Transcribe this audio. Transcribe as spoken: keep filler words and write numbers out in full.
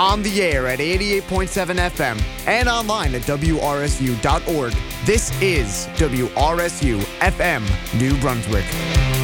on the air at eighty-eight point seven F M and online at W R S U dot org. This is W R S U F M New Brunswick.